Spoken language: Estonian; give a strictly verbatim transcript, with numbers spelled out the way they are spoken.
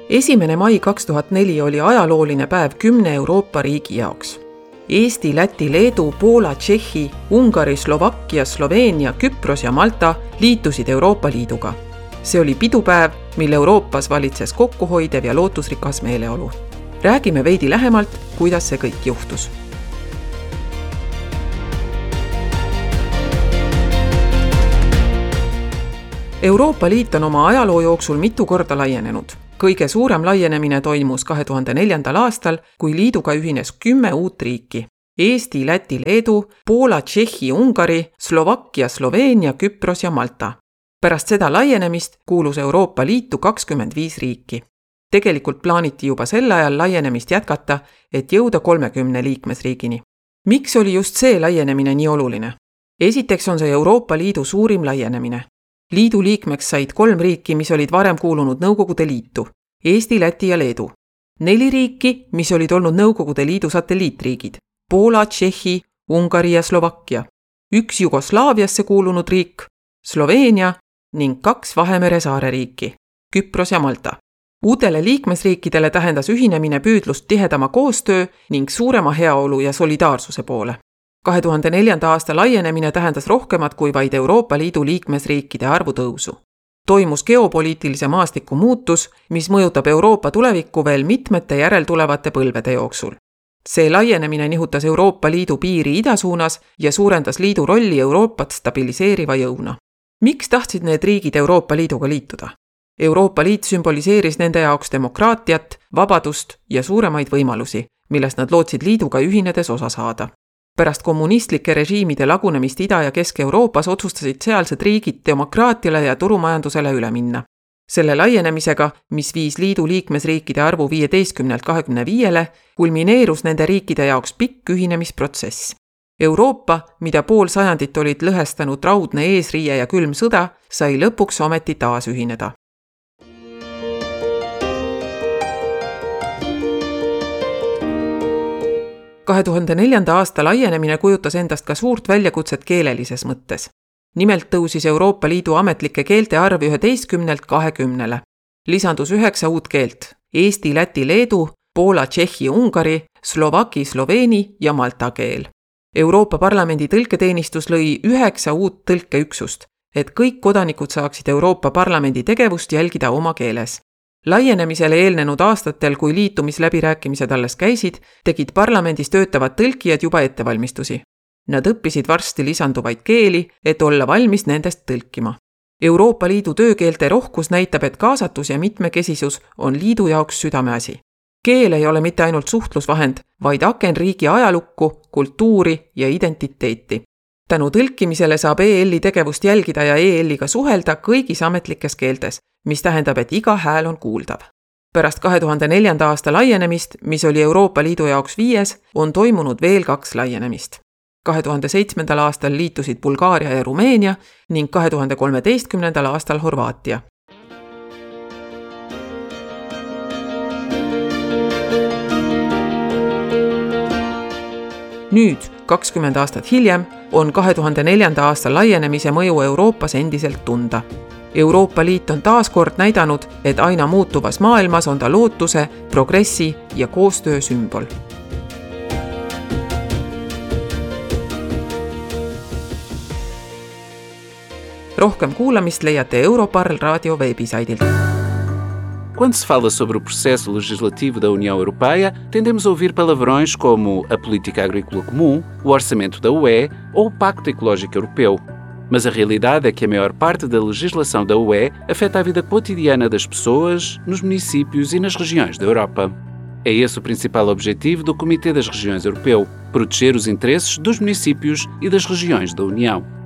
esimene mai kaks tuhat neli oli ajalooline päev kümne Euroopa riigi jaoks. Eesti, Läti, Leedu, Poola, Tšehhi, Ungari, Slovakkia, Sloveenia, Küpros ja Malta liitusid Euroopa Liiduga. See oli pidupäev, mil Euroopas valitses kokkuhoidev ja lootusrikas meeleolu. Räägime veidi lähemalt, kuidas see kõik juhtus. Euroopa Liit on oma ajaloo jooksul mitu korda laienenud. Kõige suurem laienemine toimus kahe tuhande neljandal aastal, kui liiduga ühines kümme uut riiki. Eesti, Läti, Leedu, Poola, Tšehhi, Ungari, Slovakkia, Sloveenia, Küpros ja Malta. Pärast seda laienemist kuulus Euroopa Liitu kakskümmend viis riiki. Tegelikult plaaniti juba sel ajal laienemist jätkata, et jõuda kolmekümne liikmesriigini. Miks oli just see laienemine nii oluline? Esiteks on see Euroopa Liidu suurim laienemine. Liidu liikmeks said kolm riiki, mis olid varem kuulunud Nõukogude Liitu, Eesti, Läti ja Leedu. Neli riiki, mis olid olnud Nõukogude Liidu satelliitriigid, Poola, Tšehhi, Ungari ja Slovakkia. Üks Jugoslaaviasse kuulunud riik, Sloveenia ning kaks Vahemere saare riiki, Küpros ja Malta. Uutele liikmesriikidele tähendas ühinemine püüdlust tihedama koostöö ning suurema heaolu ja solidaarsuse poole. kahe tuhande neljanda aasta laienemine tähendas rohkemat kui vaid Euroopa Liidu liikmesriikide arvu tõusu. Toimus geopoliitilise maastiku muutus, mis mõjutab Euroopa tulevikku veel mitmete järeltulevate põlvede jooksul. See laienemine nihutas Euroopa Liidu piiri idasuunas ja suurendas liidu rolli Euroopat stabiliseeriva jõuna. Miks tahtsid need riigid Euroopa Liiduga liituda? Euroopa Liit sümboliseeris nende jaoks demokraatiat, vabadust ja suuremaid võimalusi, millest nad lootsid liiduga ühinedes osa saada. Pärast kommunistlike režiimide lagunemist Ida- ja Kesk-Euroopas otsustasid sealsed riigid demokraatiale ja turumajandusele üle minna. Selle laienemisega, mis viis liidu liikmesriikide arvu viieteistkümnelt kahekümne viiele, kulmineerus nende riikide jaoks pikk ühinemisprotsess. Euroopa, mida pool sajandit olid lõhestanud raudne eesriie ja külm sõda, sai lõpuks ometi taas ühineda. kahe tuhande neljanda aasta laienemine kujutas endast ka suurt väljakutset keelelises mõttes. Nimelt tõusis Euroopa Liidu ametlike keelte arv üheteistkümnelt kahekümnele. Lisandus üheksa uut keelt: Eesti, Läti, Leedu, Poola, Tšehhi, Ungari, Slovaki, Sloveeni ja Malta keel. Euroopa Parlamendi tõlketeenistus lõi üheksa uut tõlkeüksust, et kõik kodanikud saaksid Euroopa Parlamendi tegevust jälgida oma keeles. Laienemisele eelnenud aastatel, kui liitumisläbirääkimised alles käisid, tegid parlamendis töötavad tõlkijad juba ettevalmistusi. Nad õppisid varsti lisanduvaid keeli, et olla valmis nendest tõlkima. Euroopa Liidu töökeelte rohkus näitab, et kaasatus ja mitmekesisus on liidu jaoks südameasi. Keel ei ole mitte ainult suhtlusvahend, vaid aken riigi ajalukku, kultuuri ja identiteeti. Tänu tõlkimisele saab E L-i tegevust jälgida ja E L-iga suhelda kõigis ametlikes keeltes, mis tähendab, et iga hääl on kuuldav. Pärast kahe tuhande neljanda aasta laienemist, mis oli Euroopa Liidu jaoks viies, on toimunud veel kaks laienemist. kahe tuhande seitsmendal aastal liitusid Bulgaaria ja Rumeenia ning kahe tuhande kolmeteistkümnendal aastal Horvaatia. Nüüd, kakskümmend aastat hiljem, on kahe tuhande neljanda aasta laienemise mõju Euroopas endiselt tunda. Euroopa Liit on taas kord näidanud, et aina muutuvas maailmas on ta lootuse, progressi ja koostöö sümbol. Rohkem kuulamist leiate Europarl raadio veebisaidilt. Quando se fala sobre o processo legislativo da União Europeia, tendemos a ouvir palavrões como a Política Agrícola Comum, o Orçamento da U E ou o Pacto Ecológico Europeu. Mas a realidade é que a maior parte da legislação da U E afeta a vida cotidiana das pessoas, nos municípios e nas regiões da Europa. É esse o principal objetivo do Comitê das Regiões Europeu, proteger os interesses dos municípios e das regiões da União.